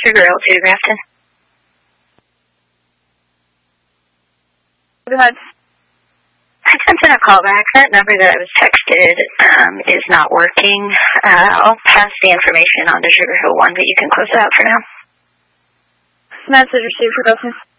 Sugar Hill 2, Grafton. Go ahead. I sent in a callback. That number that I was texted is not working. I'll pass the information on to Sugar Hill 1, but you can close it out for now. Message received for Dustin.